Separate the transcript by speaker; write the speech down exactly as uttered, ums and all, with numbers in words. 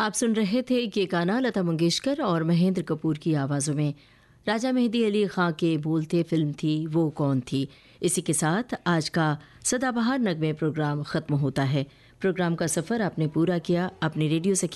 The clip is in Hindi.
Speaker 1: आप सुन रहे थे ये गाना लता मंगेशकर और महेंद्र कपूर की आवाज़ों में। राजा मेहदी अली खां के बोलते फिल्म थी वो कौन थी। इसी के साथ आज का सदाबहार नगमे प्रोग्राम ख़त्म होता है। प्रोग्राम का सफ़र आपने पूरा किया अपने रेडियो से